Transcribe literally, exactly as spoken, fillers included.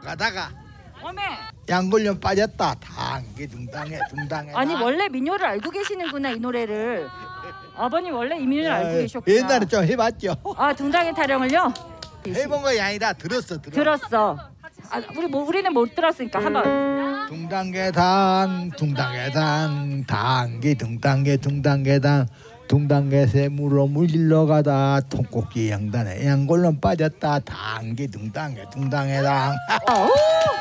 가다가 어메. 양골련 빠졌다. 당기 둥당해 둥당해. 아니 원래 민요를 알고 계시는구나 이 노래를. 아버님 원래 이 민요를 알고 계셨구나. 옛날에 좀 해봤죠. 아 둥당의 타령을요? 해본 거이 아니라 들었어 들었어. 들었어. 아, 우리 뭐 우리는 못 들었으니까 한번. 둥당계당 둥당계당 당기 둥당계 둥당계당 둥당계 샘으로 물질러 가다 통곡기 양단에 양골련 빠졌다. 당기 둥당계 둥당계당. 어, 오!